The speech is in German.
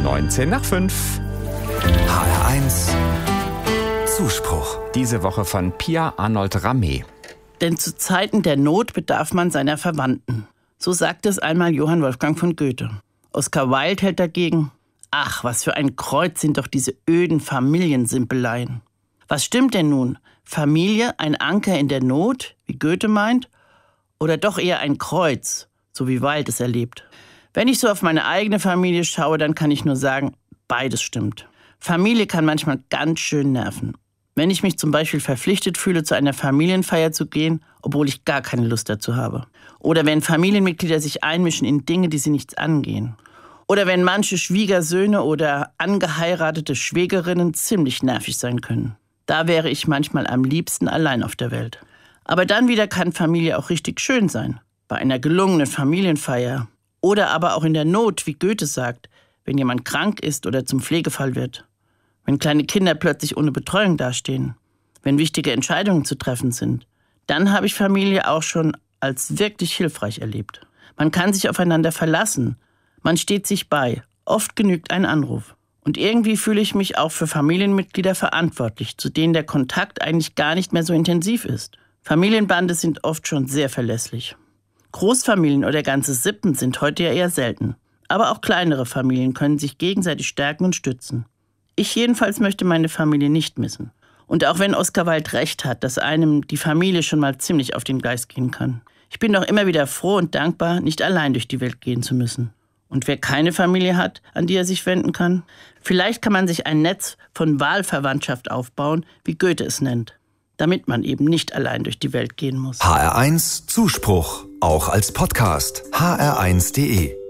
5:19. HR1 Zuspruch. Diese Woche von Pia Arnold Ramé. Denn zu Zeiten der Not bedarf man seiner Verwandten. So sagte es einmal Johann Wolfgang von Goethe. Oscar Wilde hält dagegen: Ach, was für ein Kreuz sind doch diese öden Familiensimpeleien. Was stimmt denn nun? Familie, ein Anker in der Not, wie Goethe meint? Oder doch eher ein Kreuz, so wie Wilde es erlebt? Wenn ich so auf meine eigene Familie schaue, dann kann ich nur sagen, beides stimmt. Familie kann manchmal ganz schön nerven. Wenn ich mich zum Beispiel verpflichtet fühle, zu einer Familienfeier zu gehen, obwohl ich gar keine Lust dazu habe. Oder wenn Familienmitglieder sich einmischen in Dinge, die sie nichts angehen. Oder wenn manche Schwiegersöhne oder angeheiratete Schwägerinnen ziemlich nervig sein können. Da wäre ich manchmal am liebsten allein auf der Welt. Aber dann wieder kann Familie auch richtig schön sein. Bei einer gelungenen Familienfeier. Oder aber auch in der Not, wie Goethe sagt, wenn jemand krank ist oder zum Pflegefall wird. Wenn kleine Kinder plötzlich ohne Betreuung dastehen. Wenn wichtige Entscheidungen zu treffen sind. Dann habe ich Familie auch schon als wirklich hilfreich erlebt. Man kann sich aufeinander verlassen. Man steht sich bei. Oft genügt ein Anruf. Und irgendwie fühle ich mich auch für Familienmitglieder verantwortlich, zu denen der Kontakt eigentlich gar nicht mehr so intensiv ist. Familienbande sind oft schon sehr verlässlich. Großfamilien oder ganze Sippen sind heute ja eher selten. Aber auch kleinere Familien können sich gegenseitig stärken und stützen. Ich jedenfalls möchte meine Familie nicht missen. Und auch wenn Oscar Wilde recht hat, dass einem die Familie schon mal ziemlich auf den Geist gehen kann. Ich bin doch immer wieder froh und dankbar, nicht allein durch die Welt gehen zu müssen. Und wer keine Familie hat, an die er sich wenden kann, vielleicht kann man sich ein Netz von Wahlverwandtschaft aufbauen, wie Goethe es nennt, damit man eben nicht allein durch die Welt gehen muss. HR1 Zuspruch, auch als Podcast. hr1.de